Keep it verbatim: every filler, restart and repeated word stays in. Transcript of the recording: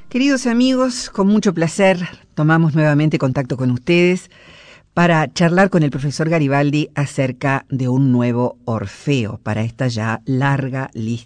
Queridos amigos, con mucho placer tomamos nuevamente contacto con ustedes para charlar con el profesor Garibaldi acerca de un nuevo Orfeo para esta ya larga lista